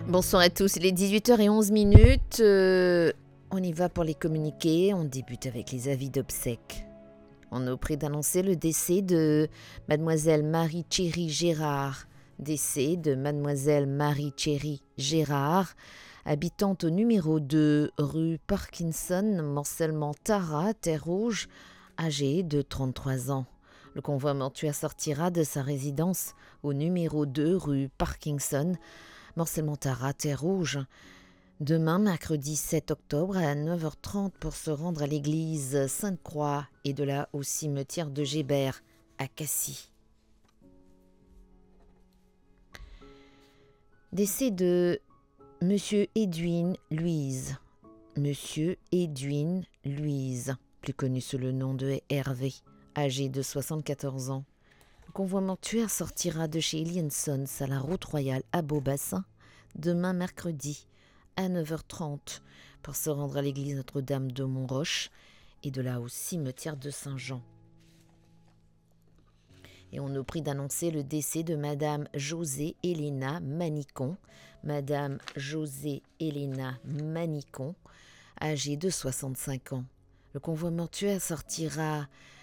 Bonsoir à tous, il est 18h11. On y va pour les communiqués. On débute avec les avis d'obsèques. On est au prix d'annoncer le décès de Mademoiselle Marie-Thierry Gérard. Décès de Mademoiselle Marie-Thierry Gérard, habitante au numéro 2, rue Parkinson, morcellement Tara, Terre Rouge, âgée de 33 ans. Le convoi mortuaire sortira de sa résidence au numéro 2, rue Parkinson, morcellement Tara, Terre Rouge, demain, mercredi 7 octobre, à 9h30 pour se rendre à l'église Sainte-Croix et de là au cimetière de Gébert, à Cassis. Décès de Monsieur Edwin Louise. Monsieur Edwin Louise, plus connu sous le nom de Hervé, âgé de 74 ans. Le convoi mortuaire sortira de chez Eliensons à la route royale à Beaubassin, demain mercredi à 9h30 pour se rendre à l'église Notre-Dame de Montroche et de là au cimetière de Saint-Jean. Et on nous prie d'annoncer le décès de Madame José Héléna Manicon. Madame José Héléna Manicon, âgée de 65 ans. Le convoi mortuaire sortira